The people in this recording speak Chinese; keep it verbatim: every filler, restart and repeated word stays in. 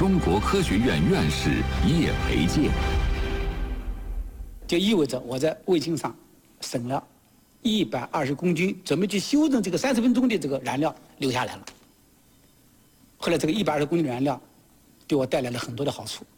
中国科学院院士叶培建。 就意味着我在卫星上省了一百二十公斤，准备去修正这个三十分钟的这个燃料留下来了。后来这个一百二十公斤的燃料对我带来了很多的好处。